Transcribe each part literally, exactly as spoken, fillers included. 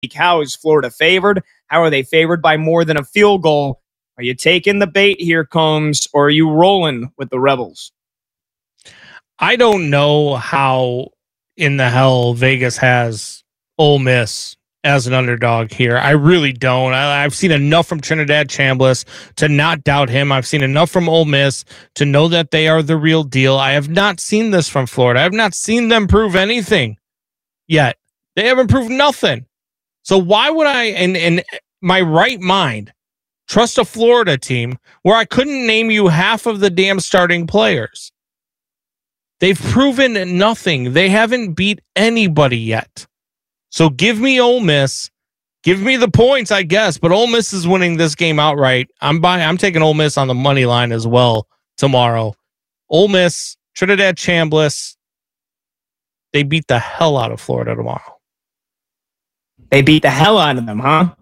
How is Florida favored? How are they favored by more than a field goal? Are you taking the bait here, Combs, or are you rolling with the Rebels? I don't know how in the hell Vegas has Ole Miss as an underdog here. I really don't. I, I've seen enough from Trinidad Chambliss to not doubt him. I've seen enough from Ole Miss to know that they are the real deal. I have not seen this from Florida. I have not seen them prove anything yet. They haven't proved nothing. So why would I, in, in my right mind, trust a Florida team where I couldn't name you half of the damn starting players? They've proven nothing. They haven't beat anybody yet. So give me Ole Miss. Give me the points, I guess. But Ole Miss is winning this game outright. I'm buying. I'm taking Ole Miss on the money line as well tomorrow. Ole Miss, Trinidad Chambliss. They beat the hell out of Florida tomorrow. They beat the hell out of them, huh?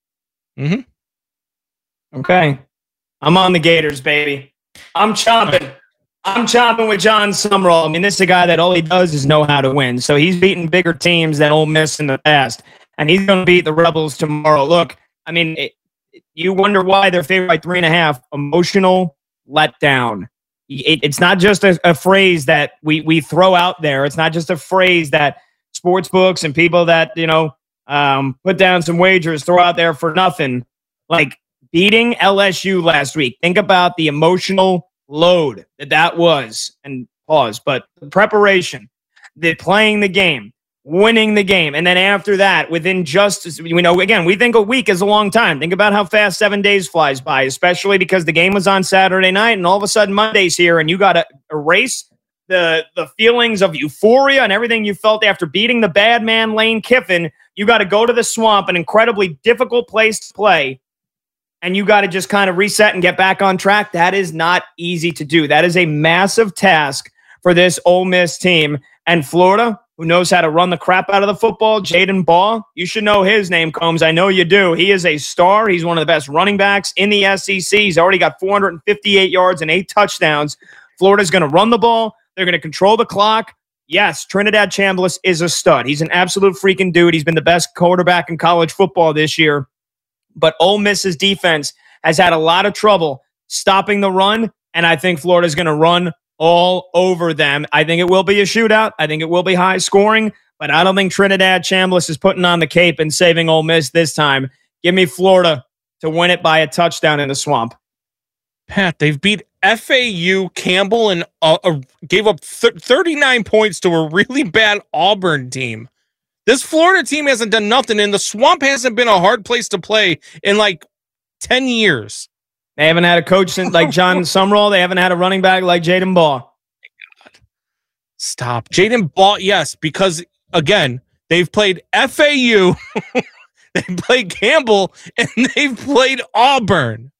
Mm-hmm. Okay. I'm on the Gators, baby. I'm chomping. I'm chopping with John Summerall. I mean, this is a guy that all he does is know how to win. So he's beaten bigger teams than Ole Miss in the past, and he's going to beat the Rebels tomorrow. Look, I mean, it, you wonder why they're favored by three and a half. Emotional letdown. It, it's not just a, a phrase that we we throw out there. It's not just a phrase that sports books and people that, you know, um, put down some wagers throw out there for nothing. Like beating L S U last week. Think about the emotional load that that was, and pause, but the preparation, the playing the game, winning the game, and then after that, within just, you know, again, we think a week is a long time. Think about how fast seven days flies by, especially because the game was on Saturday night, and all of a sudden Monday's here, and you got to erase the the feelings of euphoria and everything you felt after beating the bad man Lane Kiffin. You got to go to the Swamp, an incredibly difficult place to play, and you got to just kind of reset and get back on track. That is not easy to do. That is a massive task for this Ole Miss team. And Florida, who knows how to run the crap out of the football, Jaden Ball, you should know his name, Combs. I know you do. He is a star. He's one of the best running backs in the S E C. He's already got four hundred fifty-eight yards and eight touchdowns. Florida's going to run the ball. They're going to control the clock. Yes, Trinidad Chambliss is a stud. He's an absolute freaking dude. He's been the best quarterback in college football this year. But Ole Miss's defense has had a lot of trouble stopping the run, and I think Florida's going to run all over them. I think it will be a shootout. I think it will be high scoring, but I don't think Trinidad Chambliss is putting on the cape and saving Ole Miss this time. Give me Florida to win it by a touchdown in the Swamp. Pat, they've beat F A U, Campbell, and uh, uh, gave up th- thirty-nine points to a really bad Auburn team. This Florida team hasn't done nothing, and the Swamp hasn't been a hard place to play in like ten years. They haven't had a coach since like John Summerall. They haven't had a running back like Jaden Ball. God. Stop. Jaden Ball, yes, because, again, they've played F A U, they've played Campbell, and they've played Auburn.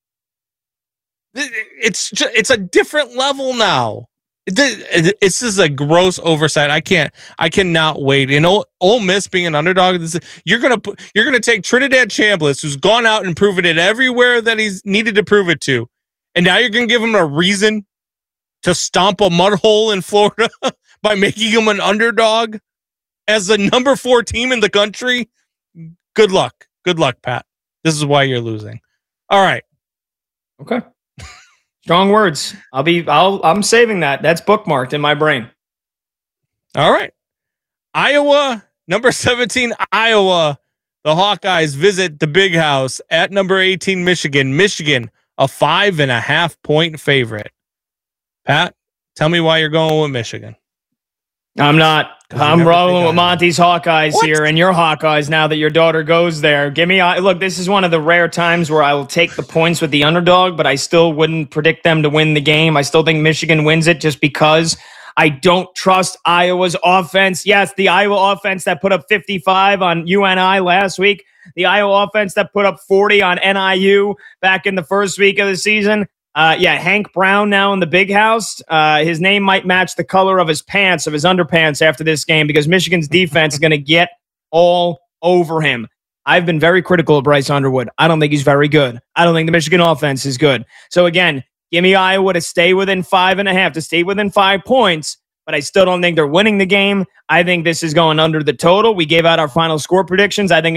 It's just, it's a different level now. It's just a gross oversight. I can't. I cannot wait. You know, Ole Miss being an underdog. This, you're gonna you're gonna take Trinidad Chambliss, who's gone out and proven it everywhere that he's needed to prove it to, and now you're gonna give him a reason to stomp a mud hole in Florida by making him an underdog as the number four team in the country. Good luck. Good luck, Pat. This is why you're losing. All right. Okay. Strong words. I'll be. I'll. I'm saving that. That's bookmarked in my brain. All right. Iowa, number seventeen, Iowa. The Hawkeyes visit the Big House at number eighteen, Michigan. Michigan, a five and a half point favorite. Pat, tell me why you're going with Michigan. I'm not. I'm rolling with Monty's Hawkeyes what? here, and your Hawkeyes now that your daughter goes there. Give me a look. This is one of the rare times where I will take the points with the underdog, but I still wouldn't predict them to win the game. I still think Michigan wins it just because I don't trust Iowa's offense. Yes, the Iowa offense that put up fifty-five on U N I last week, the Iowa offense that put up forty on N I U back in the first week of the season. Uh, yeah, Hank Brown now in the Big House. Uh, his name might match the color of his pants, of his underpants after this game, because Michigan's defense is going to get all over him. I've been very critical of Bryce Underwood. I don't think he's very good. I don't think the Michigan offense is good. So again, give me Iowa to stay within five and a half, to stay within five points. but I still don't think they're winning the game. I think this is going under the total. We gave out our final score predictions. I think